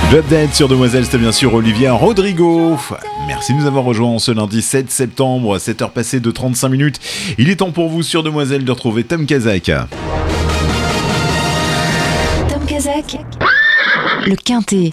L'update sur Demoiselle, c'était bien sûr Olivia Rodrigo. Merci de nous avoir rejoints ce lundi 7 septembre, 7h passées de 35 minutes. Il est temps pour vous sur Demoiselle de retrouver Tom Kazak. Tom Kazak, le Quintet.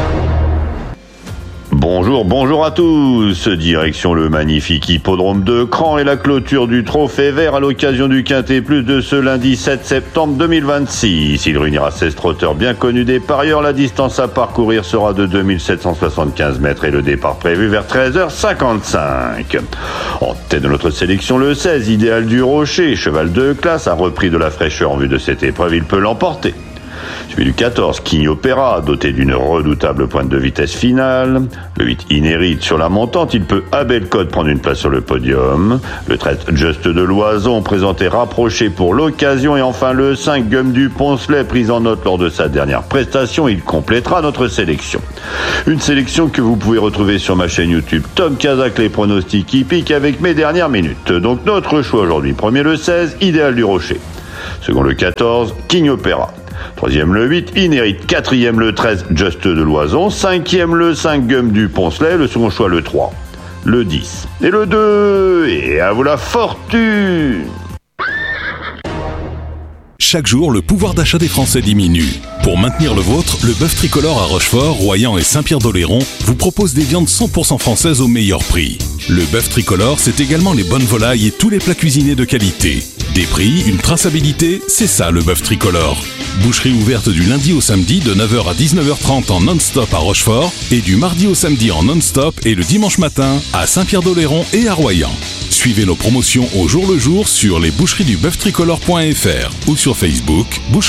Bonjour à tous. Direction le magnifique hippodrome de Cran et la clôture du Trophée Vert à l'occasion du Quintet Plus de ce lundi 7 septembre 2026. Il réunira 16 trotteurs bien connus des parieurs. La distance à parcourir sera de 2775 mètres et le départ prévu vers 13h55. En tête de notre sélection, le 16, Idéal du Rocher, cheval de classe, a repris de la fraîcheur en vue de cette épreuve, il peut l'emporter. Suivi du 14, King Opera, doté d'une redoutable pointe de vitesse finale. Le 8, Inérite, sur la montante, il peut à bel code prendre une place sur le podium. Le 13, Just de Loison, présenté rapproché pour l'occasion. Et enfin le 5, Gum du Poncelet, pris en note lors de sa dernière prestation. Il complétera notre sélection. Une sélection que vous pouvez retrouver sur ma chaîne YouTube Tom Kazak, les pronostics hippiques avec mes dernières minutes. Donc notre choix aujourd'hui, premier le 16, Idéal du Rocher. Second le 14, King Opera. Troisième le 8, Inérite. Quatrième le 13, Just de Loison. Cinquième le 5, Gum du Poncelet. Le second choix le 3, le 10 et le 2. Et à vous la fortune! Chaque jour, le pouvoir d'achat des Français diminue. Pour maintenir le vôtre, le bœuf tricolore à Rochefort, Royan et Saint-Pierre-d'Oléron vous propose des viandes 100% françaises au meilleur prix. Le bœuf tricolore, c'est également les bonnes volailles et tous les plats cuisinés de qualité. Des prix, une traçabilité, c'est ça le bœuf tricolore. Boucherie ouverte du lundi au samedi de 9h à 19h30 en non-stop à Rochefort et du mardi au samedi en non-stop et le dimanche matin à Saint-Pierre-d'Oléron et à Royan. Suivez nos promotions au jour le jour sur lesboucheries-du-bœuf-tricolore.fr ou sur Facebook, Boucherie